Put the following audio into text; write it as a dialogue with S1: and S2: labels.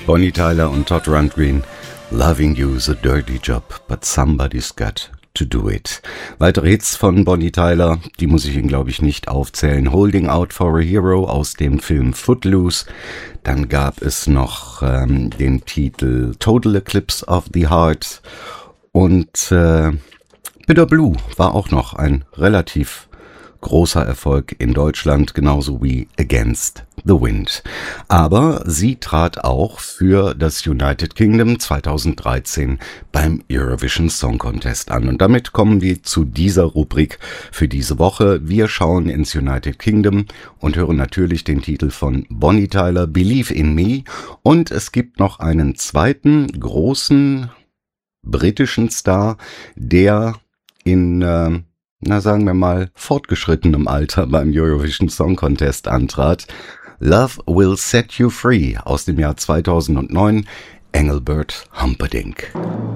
S1: Bonnie Tyler und Todd Rundgren. Loving you's a dirty job, but somebody's got to do it. Weitere Hits von Bonnie Tyler, die muss ich Ihnen, glaube ich, nicht aufzählen. Holding Out for a Hero aus dem Film Footloose. Dann gab es noch den Titel Total Eclipse of the Heart. Und Bitter Blue war auch noch ein relativ großer Erfolg in Deutschland, genauso wie Against the Wind. Aber sie trat auch für das United Kingdom 2013 beim Eurovision Song Contest an. Und damit kommen wir zu dieser Rubrik für diese Woche. Wir schauen ins United Kingdom und hören natürlich den Titel von Bonnie Tyler, Believe in Me. Und es gibt noch einen zweiten großen britischen Star, der in sagen wir mal, fortgeschrittenem Alter beim Eurovision Song Contest antrat. Love Will Set You Free aus dem Jahr 2009, Engelbert Humperdinck.